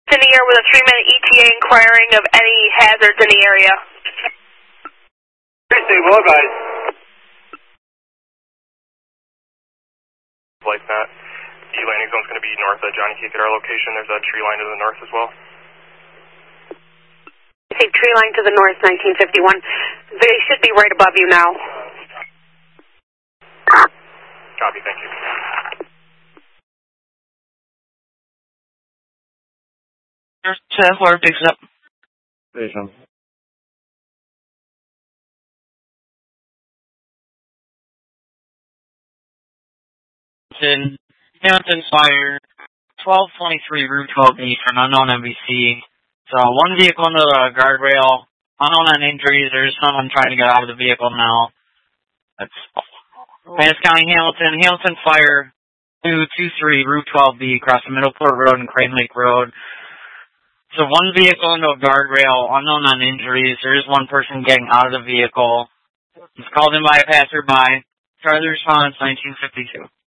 Denier with a 3-minute ETA inquiring of any hazards in the area. Pretty stable, guys. Like that. The landing zone's going to be north of Johnny Cake at our location. There's a tree line to the north as well. I see tree line to the north, 1951. They should be right above you now. Copy, thank you. Where picks up. Station. Hamilton Fire, 1223 Route 12E for an unknown NBC. So one vehicle into the guardrail, unknown on injuries. There's someone trying to get out of the vehicle now. That's Vance County, Hamilton. Hamilton Fire, 223 Route 12B across the Middleport Road and Crane Lake Road. So one vehicle into a guardrail, unknown on injuries. There is one person getting out of the vehicle. It's called in by a passerby. Try the response, 1952.